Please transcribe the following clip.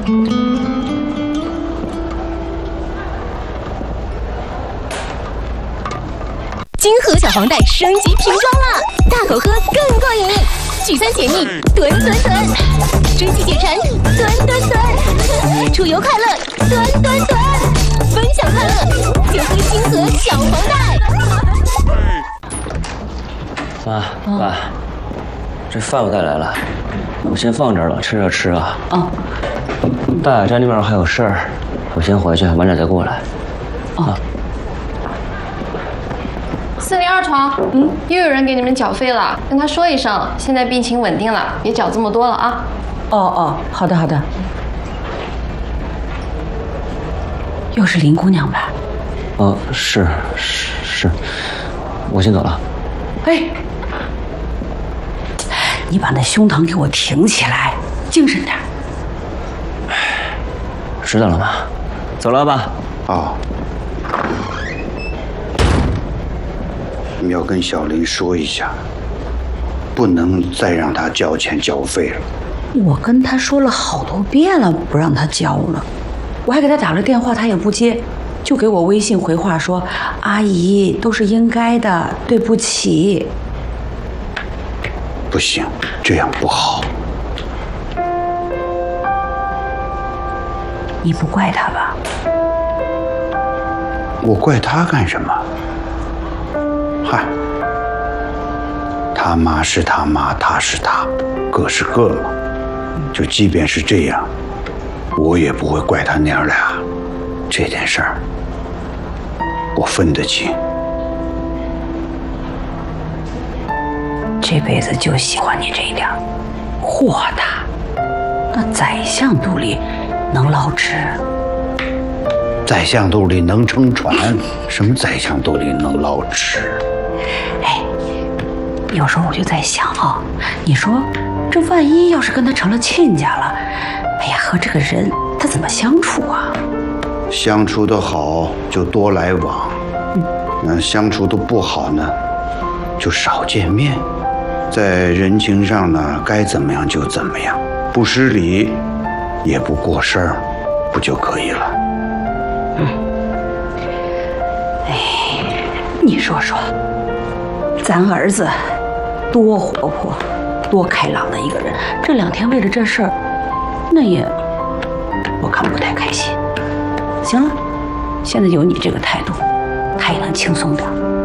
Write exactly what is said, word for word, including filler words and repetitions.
金河小黄袋升级瓶装啦，大口喝更过瘾，聚餐解腻，吨吨吨，蒸汽解馋，吨吨吨，出游快乐，吨吨吨，分享快乐，就喝金河小黄袋。 妈，爸，这饭我带来了，我先放这儿了，吃着吃啊。 哦。 大雅家那边还有事儿，我先回去，晚点再过来。 哦。 四零二床，嗯，又有人给你们缴费了，跟他说一声，现在病情稳定了，别缴这么多了啊。 哦哦，好的好的。又是林姑娘吧？ 哦，是是是，我先走了。 哎，你把那胸膛给我挺起来，精神点。 知道了妈，走了，爸。 哦。你要跟小林说一下，不能再让他交钱交费了。 我跟他说了好多遍了，不让他交了。我还给他打了电话，他也不接，就给我微信回话说：“阿姨，都是应该的，对不起。” 不行，这样不好。 你不怪他吧？ 我怪他干什么？嗨，他妈是他妈，他是他，各是各嘛。就即便是这样，我也不会怪他娘俩。这件事儿，我分得清。 这辈子就喜欢你这一点，豁达。那宰相肚里能捞汁， 宰相肚里能撑船，什么宰相肚里能捞汁？ 哎，有时候我就在想啊，你说这万一要是跟他成了亲家了，哎呀，和这个人他怎么相处啊？ 相处的好就多来往，那、嗯、相处的不好呢，就少见面。在人情上呢，该怎么样就怎么样，不失礼，也不过事儿，不就可以了？ 嗯。哎，你说说。咱儿子多活泼多开朗的一个人，这两天为了这事儿，那也我看不太开心。行了，现在有你这个态度，他也能轻松点。